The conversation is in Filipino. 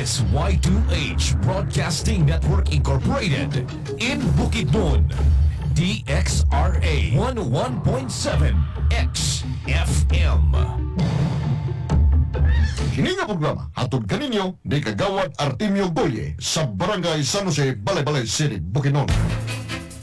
is Y2H Broadcasting Network Incorporated in Bukidnon. DXRA 11.7 XFM. Kini nga programa hatod kaninyo ni Kagawad Artemio Goye sa Barangay San Jose, Balay-Balay City, Bukidnon.